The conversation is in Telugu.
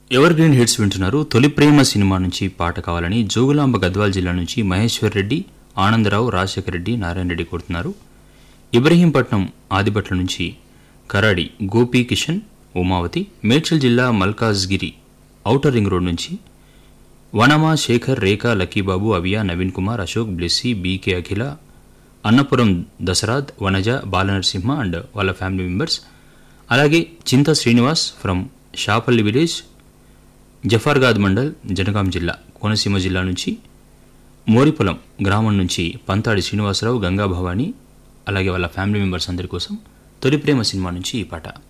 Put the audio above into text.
ఎవర్ గ్రీన్ హిట్స్ వింటున్నారు. తొలి ప్రేమ సినిమా నుంచి పాట కావాలని జోగులాంబ గద్వాల్ జిల్లా నుంచి మహేశ్వర్ రెడ్డి, ఆనందరావు, రాజశేఖర్ రెడ్డి, నారాయణ రెడ్డి కోరుతున్నారు. ఇబ్రహీంపట్నం ఆదిబట్ల నుంచి కరాడి గోపీ కిషన్, ఉమావతి, మేడ్చల్ జిల్లా మల్కాజ్గిరి ఔటర్ రింగ్ రోడ్ నుంచి వనమా, శేఖర్, రేఖ, Luckybabu, అవియా, Naveen Kumar, Ashok, Blessy, BK Akhila, Annapuram దసరాద్, Vanaja, Balanarasimha and వాళ్ళ ఫ్యామిలీ మెంబర్స్. అలాగే చింత శ్రీనివాస్ ఫ్రమ్ షాపల్లి విలేజ్, జఫర్గాద్ మండల్, జనగాం జిల్లా, కోనసీమ జిల్లా నుంచి మోరిపొలం గ్రామం నుంచి పంతాడి శ్రీనివాసరావు, గంగా భవాని, అలాగే వాళ్ళ ఫ్యామిలీ మెంబర్స్ అందరి కోసం తొలి ప్రేమ సినిమా నుంచి ఈ పాట.